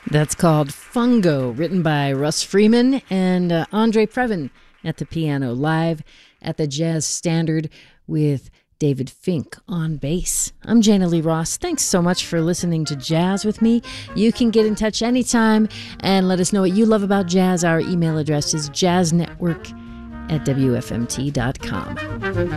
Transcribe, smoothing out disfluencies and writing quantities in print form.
That's called Fungo, written by Russ Freeman and Andre Previn at the piano, live at the Jazz Standard with David Fink on bass. I'm Jana Lee Ross. Thanks so much for listening to Jazz with me. You can get in touch anytime and let us know what you love about jazz. Our email address is jazznetwork@wfmt.com.